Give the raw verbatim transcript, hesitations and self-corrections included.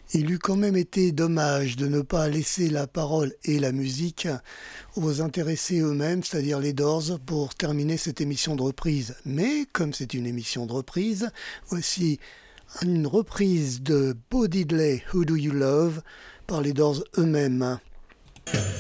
Il eût quand même été dommage de ne pas laisser la parole et la musique aux intéressés eux-mêmes, c'est-à-dire les Doors, pour terminer cette émission de reprise. Mais comme c'est une émission de reprise, voici une reprise de Bo Diddley, Who Do You Love, par les Doors eux-mêmes.